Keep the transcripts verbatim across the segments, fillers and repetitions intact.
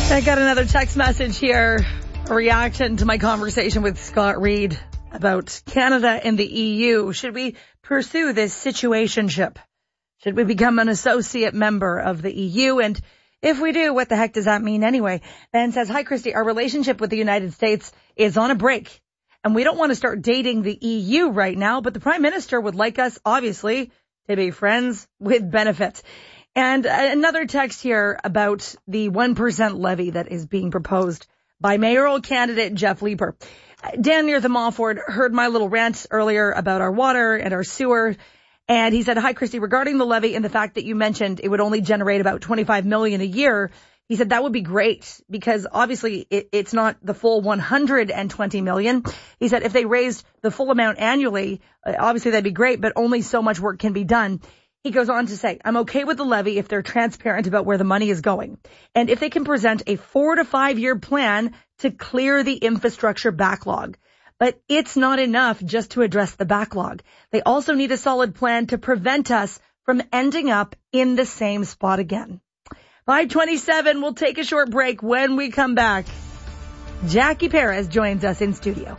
I got another text message here, a reaction to my conversation with Scott Reed about Canada and the E U. Should we pursue this situationship? Should we become an associate member of the E U? And if we do, what the heck does that mean anyway? Ben says, hi, Christy, our relationship with the United States is on a break, and we don't want to start dating the E U right now, but the Prime Minister would like us, obviously, to be friends with benefits. And another text here about the one percent levy that is being proposed by mayoral candidate Jeff Leeper. Dan near the Mofford heard my little rant earlier about our water and our sewer. And he said, hi, Christy, regarding the levy and the fact that you mentioned it would only generate about twenty-five million dollars a year. He said that would be great because obviously it, it's not the full one hundred twenty million dollars. He said if they raised the full amount annually, obviously that'd be great, but only so much work can be done. He goes on to say, I'm okay with the levy if they're transparent about where the money is going. And if they can present a four to five year plan to clear the infrastructure backlog. But it's not enough just to address the backlog. They also need a solid plan to prevent us from ending up in the same spot again. five twenty-seven, we'll take a short break. When we come back, Jackie Perez joins us in studio.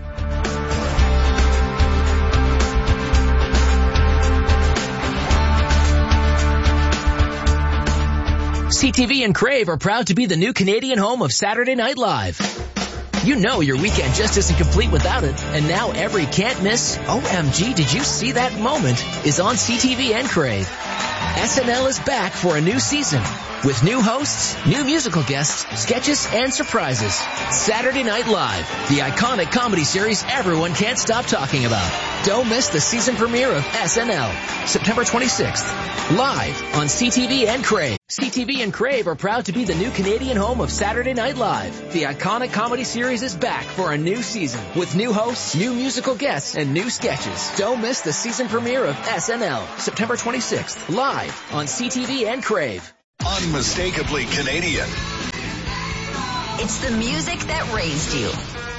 C T V and Crave are proud to be the new Canadian home of Saturday Night Live. You know your weekend just isn't complete without it, and now every can't miss, O M G, did you see that moment, is on C T V and Crave. S N L is back for a new season with new hosts, new musical guests, sketches, and surprises. Saturday Night Live, the iconic comedy series everyone can't stop talking about. Don't miss the season premiere of S N L, September twenty-sixth, live on C T V and Crave. C T V and Crave are proud to be the new Canadian home of Saturday Night Live. The iconic comedy series is back for a new season with new hosts, new musical guests, and new sketches. Don't miss the season premiere of S N L, September twenty-sixth, live on C T V and Crave. Unmistakably Canadian. It's the music that raised you.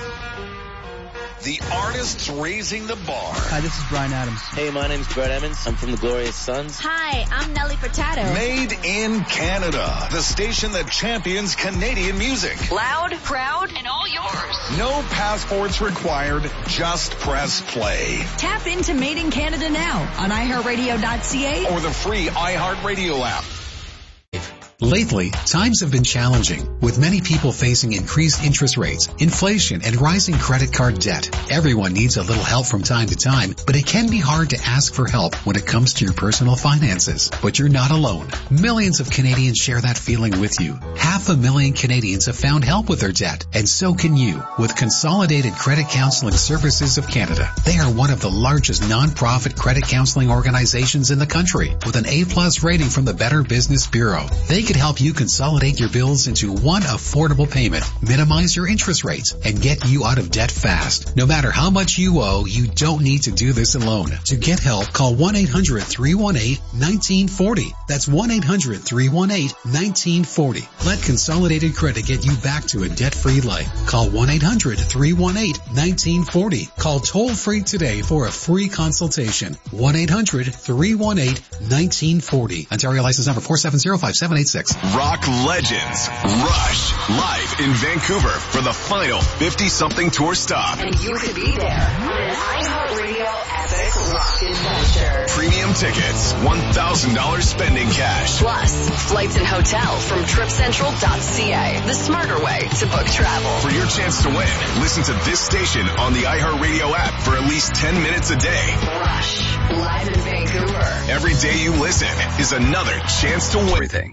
The artists raising the bar. Hi, this is Bryan Adams. Hey, my name's Brett Emmons. I'm from the Glorious Sons. Hi, I'm Nelly Furtado. Made in Canada. The station that champions Canadian music. Loud, proud, and all yours. No passports required. Just press play. Tap into Made in Canada now on i heart radio dot c a or the free iHeartRadio app. Lately, times have been challenging, with many people facing increased interest rates, inflation, and rising credit card debt. Everyone needs a little help from time to time, but it can be hard to ask for help when it comes to your personal finances. But you're not alone. Millions of Canadians share that feeling with you. Half a million Canadians have found help with their debt, and so can you, with Consolidated Credit Counseling Services of Canada. They are one of the largest non-profit credit counseling organizations in the country, with an A plus rating from the Better Business Bureau. They could help you consolidate your bills into one affordable payment, minimize your interest rates, and get you out of debt fast. No matter how much you owe, you don't need to do this alone. To get help, call one eight hundred three one eight one nine four zero. That's one eight hundred three one eight one nine four zero. Let Consolidated Credit get you back to a debt-free life. Call one eight hundred three one eight one nine four zero. Call toll-free today for a free consultation. one eight hundred three one eight one nine four zero. Ontario license number four seven zero five seven eight six. Rock legends Rush live in Vancouver for the final fifty-something tour stop. And you could be there on an iHeartRadio epic rock adventure. Premium tickets, one thousand dollars spending cash. Plus, flights and hotel from trip central dot c a. The smarter way to book travel. For your chance to win, listen to this station on the iHeartRadio app for at least ten minutes a day. Rush, live in Vancouver. Every day you listen is another chance to win. Everything.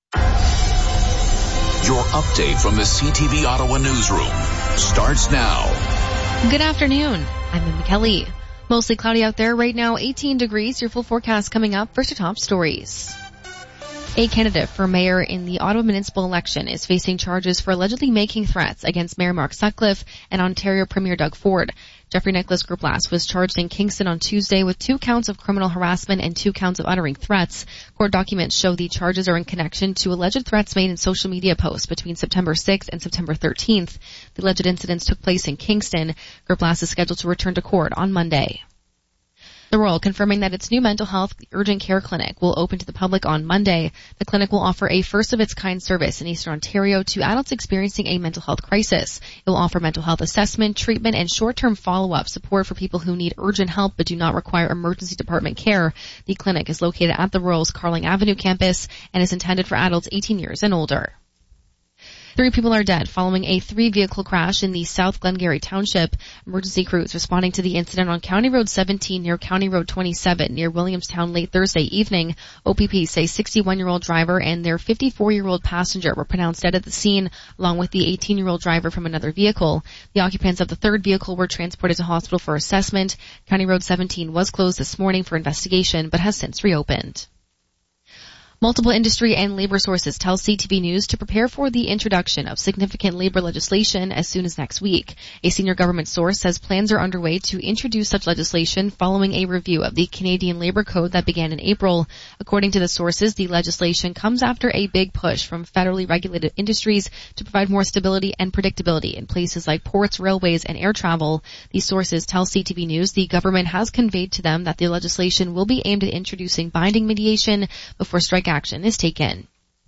Your update from the C T V Ottawa newsroom starts now. Good afternoon. I'm Emma Kelly. Mostly cloudy out there right now, eighteen degrees. Your full forecast coming up. First to top stories. A candidate for mayor in the Ottawa municipal election is facing charges for allegedly making threats against Mayor Mark Sutcliffe and Ontario Premier Doug Ford. Jeffrey Nicholas Gerblast was charged in Kingston on Tuesday with two counts of criminal harassment and two counts of uttering threats. Court documents show the charges are in connection to alleged threats made in social media posts between September sixth and September thirteenth. The alleged incidents took place in Kingston. Gerblast is scheduled to return to court on Monday. The Royal confirming that its new mental health urgent care clinic will open to the public on Monday. The clinic will offer a first-of-its-kind service in Eastern Ontario to adults experiencing a mental health crisis. It will offer mental health assessment, treatment, and short-term follow-up support for people who need urgent help but do not require emergency department care. The clinic is located at the Royal's Carling Avenue campus and is intended for adults eighteen years and older. Three people are dead following a three-vehicle crash in the South Glengarry Township. Emergency crews responding to the incident on County Road seventeen near County Road twenty-seven near Williamstown late Thursday evening. O P P say sixty-one-year-old driver and their fifty-four-year-old passenger were pronounced dead at the scene, along with the eighteen-year-old driver from another vehicle. The occupants of the third vehicle were transported to hospital for assessment. County Road seventeen was closed this morning for investigation, but has since reopened. Multiple industry and labor sources tell C T V News to prepare for the introduction of significant labor legislation as soon as next week. A senior government source says plans are underway to introduce such legislation following a review of the Canadian Labor Code that began in April. According to the sources, the legislation comes after a big push from federally regulated industries to provide more stability and predictability in places like ports, railways, and air travel. These sources tell C T V News the government has conveyed to them that the legislation will be aimed at introducing binding mediation before strike action is taken.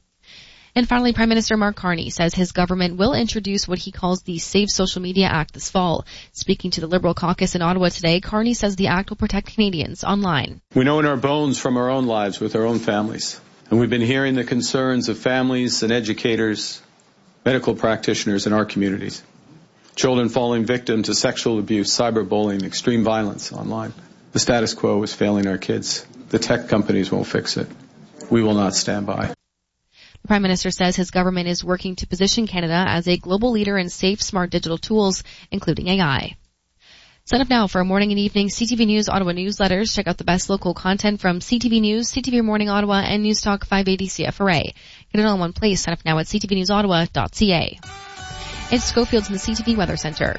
And finally, Prime Minister Mark Carney says his government will introduce what he calls the Safe Social Media Act this fall. Speaking to the Liberal caucus in Ottawa today, Carney says the act will protect Canadians online. We know in our bones from our own lives with our own families, and we've been hearing the concerns of families and educators, medical practitioners in our communities. Children falling victim to sexual abuse, cyberbullying, extreme violence online. The status quo is failing our kids. The tech companies won't fix it. We will not stand by. The Prime Minister says his government is working to position Canada as a global leader in safe, smart digital tools, including A I. Sign up now for our morning and evening C T V News Ottawa newsletters. Check out the best local content from C T V News, C T V Morning Ottawa, and News Talk five eighty C F R A. Get it all in one place. Sign up now at c t v news ottawa dot c a. It's Schofield's in the C T V Weather Center.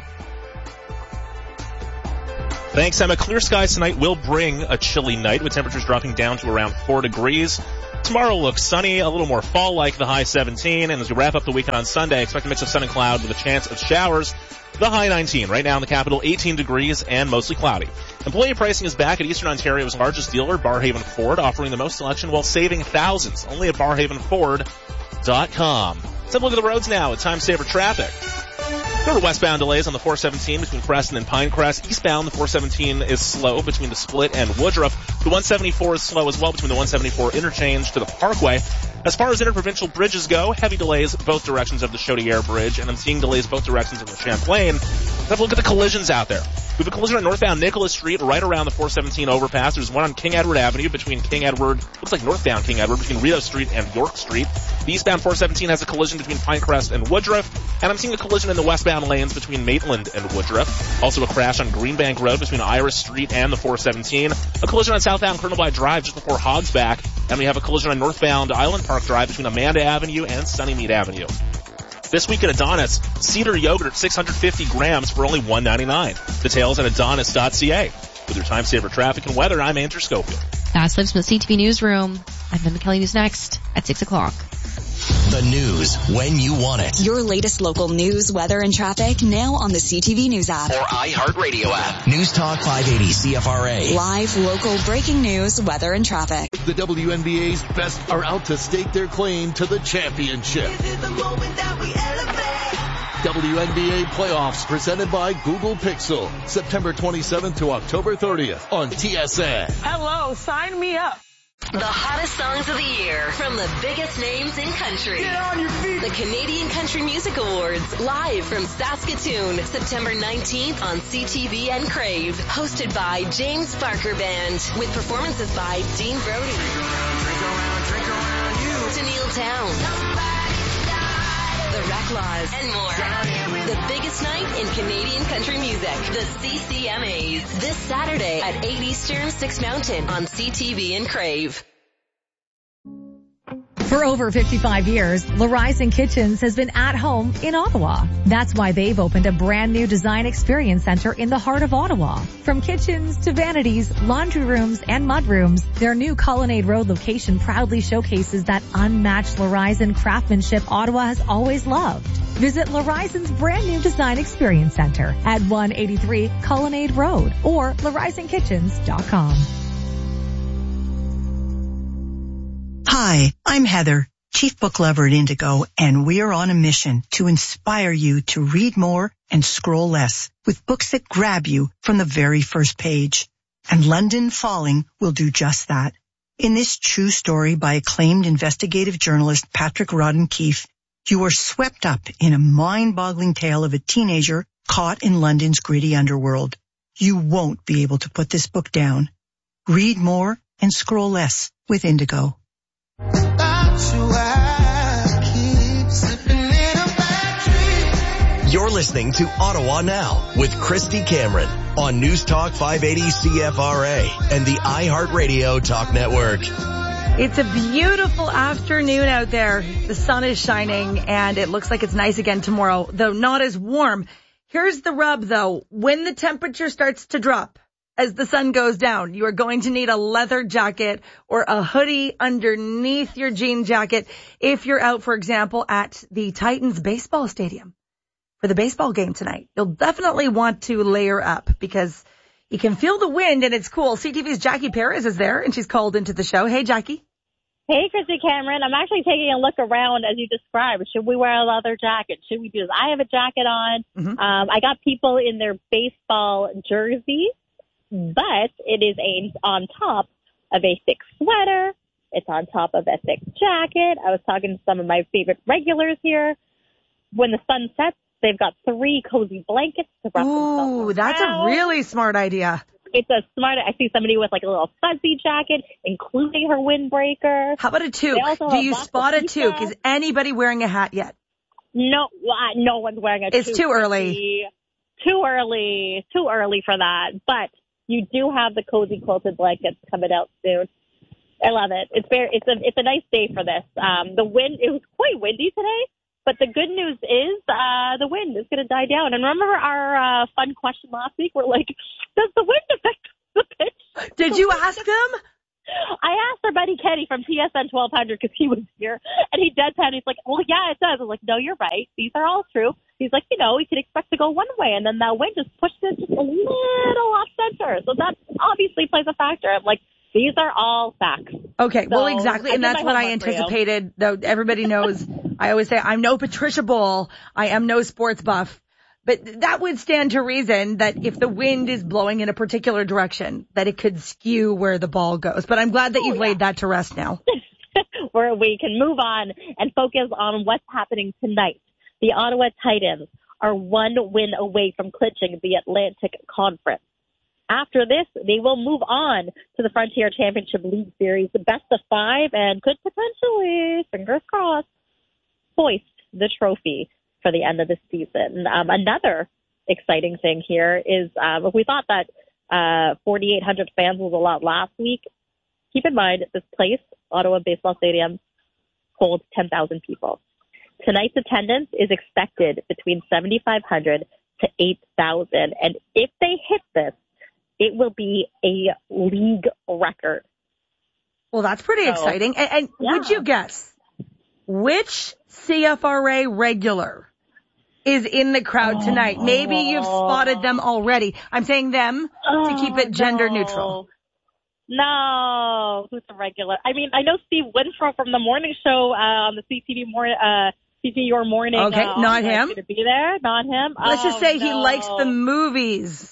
Thanks, Emma. Clear skies tonight will bring a chilly night with temperatures dropping down to around four degrees. Tomorrow looks sunny, a little more fall-like, the high seventeen. And as we wrap up the weekend on Sunday, expect a mix of sun and cloud with a chance of showers. The high nineteen. Right now in the capital, eighteen degrees and mostly cloudy. Employee pricing is back at Eastern Ontario's largest dealer, Barhaven Ford, offering the most selection while saving thousands. Only at barhaven ford dot com. Let's have a look at the roads now at Time Saver Traffic. There are westbound delays on the four seventeen between Creston and Pinecrest. Eastbound, the four seventeen is slow between the Split and Woodruff. The one seventy-four is slow as well between the one seventy-four interchange to the Parkway. As far as interprovincial bridges go, heavy delays both directions of the Chaudière Bridge, and I'm seeing delays both directions of the Champlain. Let's have a look at the collisions out there. We have a collision on northbound Nicholas Street right around the four seventeen overpass. There's one on King Edward Avenue between King Edward, looks like northbound King Edward, between Rideau Street and York Street. The eastbound four seventeen has a collision between Pinecrest and Woodruff, and I'm seeing a collision in the westbound lanes between Maitland and Woodruff. Also a crash on Greenbank Road between Iris Street and the four seventeen. A collision on southbound Colonel Blythe Drive just before Hogsback, and we have a collision on northbound Island Park Drive between Amanda Avenue and Sunnymead Avenue. This week at Adonis, cedar yogurt six hundred fifty grams for only one ninety-nine. Details at adonis dot c a. With your Time Saver Traffic and Weather, I'm Andrew Schofield. That's Lips from the C T V Newsroom. I'm Ben McKelly. News next at six o'clock. The news when you want it. Your latest local news, weather, and traffic now on the C T V News app. Or iHeartRadio app. News Talk five eighty C F R A. Live, local, breaking news, weather, and traffic. The W N B A's best are out to stake their claim to the championship. This is the moment that we elevate. W N B A playoffs presented by Google Pixel. September twenty-seventh to October thirtieth on T S N. Hello, sign me up. The hottest songs of the year from the biggest names in country. Get on your feet. The Canadian Country Music Awards, live from Saskatoon, September nineteenth on C T V and Crave. Hosted by James Barker Band, with performances by Dean Brody, Drink around, drink around, drink around you. Tennille Town, The Reclaws, and more. The biggest night in Canadian country music, the C C M As. This Saturday at eight Eastern, six Mountain on C T V and Crave. For over fifty-five years, Larizon Kitchens has been at home in Ottawa. That's why they've opened a brand new design experience center in the heart of Ottawa. From kitchens to vanities, laundry rooms, and mudrooms, their new Colonnade Road location proudly showcases that unmatched Larizon craftsmanship Ottawa has always loved. Visit Larizon's brand new design experience center at one eighty-three Colonnade Road or larizon kitchens dot com. Hi, I'm Heather, Chief Book Lover at Indigo, and we are on a mission to inspire you to read more and scroll less with books that grab you from the very first page. And London Falling will do just that. In this true story by acclaimed investigative journalist Patrick Rodden-Keefe, you are swept up in a mind-boggling tale of a teenager caught in London's gritty underworld. You won't be able to put this book down. Read more and scroll less with Indigo. You're listening to Ottawa Now with Christy Cameron on News Talk five eighty C F R A and the iHeartRadio Talk Network. It's a beautiful afternoon out there. The sun is shining and it looks like it's nice again tomorrow, though not as warm. Here's the rub though. When the temperature starts to drop, as the sun goes down, you are going to need a leather jacket or a hoodie underneath your jean jacket if you're out, for example, at the Titans baseball stadium for the baseball game tonight. You'll definitely want to layer up because you can feel the wind and it's cool. C T V's Jackie Perez is there and she's called into the show. Hey, Jackie. Hey, Christy Cameron. I'm actually taking a look around as you described. Should we wear a leather jacket? Should we do this? I have a jacket on. Mm-hmm. Um, I got people in their baseball jerseys. But it is aimed on top of a thick sweater. It's on top of a thick jacket. I was talking to some of my favorite regulars here. When the sun sets, they've got three cozy blankets to wrap themselves around. Ooh, that's a really smart idea. It's a smart, I see somebody with like a little fuzzy jacket, including her windbreaker. How about a toque? Do you spot a toque? Is anybody wearing a hat yet? No, uh, no one's wearing a it's toque. It's too early. Too early. Too early for that. But you do have the cozy quilted blankets coming out soon. I love it. It's very, it's a, it's a nice day for this. Um, the wind, it was quite windy today, but the good news is, uh, the wind is going to die down. And remember our, uh, fun question last week? We're like, does the wind affect the pitch? Did you ask them? I asked our buddy Kenny from T S N twelve hundred because he was here, and he deadpan. He's like, well, yeah, it does. I was like, no, you're right. These are all true. He's like, you know, we could expect to go one way, and then that wind just pushed it just a little off center. So that obviously plays a factor. I'm like, these are all facts. Okay, so well, exactly, and that's what I anticipated. Though everybody knows, I always say I'm no Patricia Bull. I am no sports buff. But that would stand to reason that if the wind is blowing in a particular direction, that it could skew where the ball goes. But I'm glad that you've oh, yeah. laid that to rest now. Where we can move on and focus on what's happening tonight. The Ottawa Titans are one win away from clinching the Atlantic Conference. After this, they will move on to the Frontier Championship League Series, the best of five, and could potentially, fingers crossed, hoist the trophy for the end of the season. Um, another exciting thing here is um, if we thought that uh, forty-eight hundred fans was a lot last week, keep in mind this place, Ottawa Baseball Stadium, holds ten thousand people. Tonight's attendance is expected between seventy-five hundred to eight thousand, and if they hit this, it will be a league record. Well, that's pretty so, exciting. And, and yeah. would you guess which C F R A regular is in the crowd tonight? Oh. Maybe you've spotted them already. I'm saying them oh, to keep it gender no. neutral. No, who's the regular? I mean, I know Steve Winstrow from the morning show uh, on the C T V morning, uh, C T V Your Morning. Okay, uh, not him. To be there, not him. Let's oh, just say no. he likes the movies.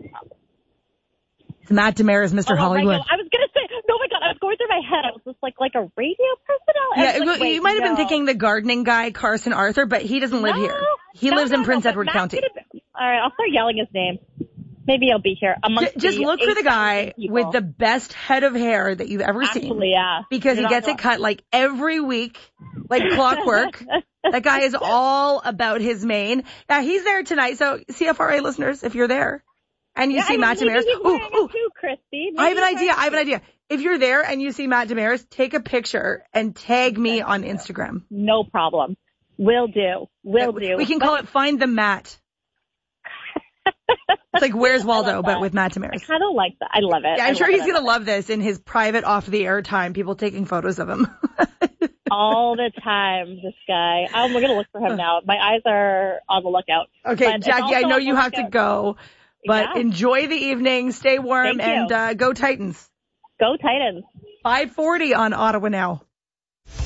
It's Matt Demers, Mister Oh, Hollywood. Regular. I was gonna say, no, my God, I was going through my head. I was just like, like a radio personality. Yeah, like, you might have no. been thinking the gardening guy, Carson Arthur, but he doesn't live no, here. He no, lives no, in Prince no, Edward Matt's County. Be, all right, I'll start yelling his name. Maybe he'll be here. Amongst J- just the look for the guy people. with the best head of hair that you've ever Actually, seen. yeah. Because You're he gets wrong. it cut like every week, like clockwork. That guy is all about his mane. Yeah, he's there tonight. So C F R A listeners, if you're there and you yeah, see I mean, Matt Demers, ooh, ooh, too, Christy. I have an idea. I have an idea. if you're there and you see Matt Damaris, take a picture and tag me on Instagram. No problem. Will do. Will do. We can call it Find the Matt. It's like Where's Waldo, but with Matt Damaris. I kind of like that. I love it. Yeah, I'm I sure love he's it. going to love this in his private off-the-air time, people taking photos of him. All the time, this guy. I'm going to look for him now. My eyes are on the lookout. Okay, But it's Jackie, I also know on you the have to lookout. go, but Yeah. enjoy the evening, stay warm, Thank you. and uh, go Titans. Go Titans. five forty on Ottawa Now.